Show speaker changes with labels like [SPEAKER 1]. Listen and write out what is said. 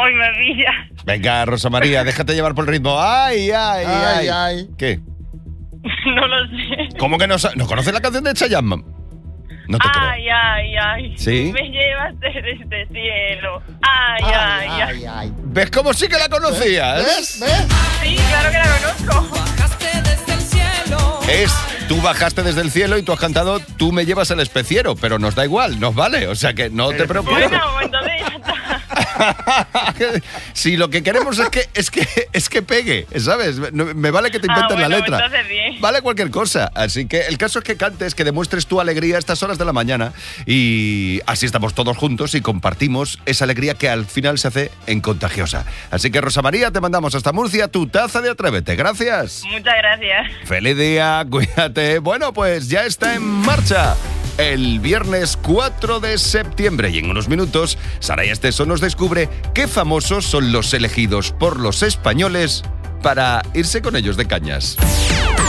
[SPEAKER 1] Hoy me pilla.
[SPEAKER 2] Venga, Rosa María, déjate llevar por el ritmo. ¡Ay, ay, ay!
[SPEAKER 3] Ay.
[SPEAKER 2] ¿Qué?
[SPEAKER 1] No lo sé.
[SPEAKER 2] ¿Cómo que no conoces la canción de Chayanne? No te creo.
[SPEAKER 1] Ay, ay, ay.
[SPEAKER 2] ¿Sí?
[SPEAKER 1] Me llevas desde este cielo. Ay, ay, ay.
[SPEAKER 2] ¿Ves cómo sí que la conocías?
[SPEAKER 3] ¿Ves?
[SPEAKER 1] Sí, claro que la conozco.
[SPEAKER 2] Tú bajaste desde el cielo y tú has cantado Tú me llevas el especiero, pero nos da igual, nos vale, o sea que no te preocupes.
[SPEAKER 1] Bueno, entonces ya está.
[SPEAKER 2] Si lo que queremos es que pegue, ¿sabes? Me vale que te inventes
[SPEAKER 1] bueno,
[SPEAKER 2] la letra.
[SPEAKER 1] entonces bien.
[SPEAKER 2] Vale cualquier cosa. Así que el caso es que cantes, que demuestres tu alegría a estas horas de la mañana y así estamos todos juntos y compartimos esa alegría que al final se hace en contagiosa. Así que Rosa María, te mandamos hasta Murcia tu taza de Atrévete. Gracias.
[SPEAKER 1] Muchas gracias.
[SPEAKER 2] Feliz día, cuídate. Bueno, pues ya está en marcha. El viernes 4 de septiembre y en unos minutos, Soraya Esteso nos descubre qué famosos son los elegidos por los españoles para irse con ellos de cañas.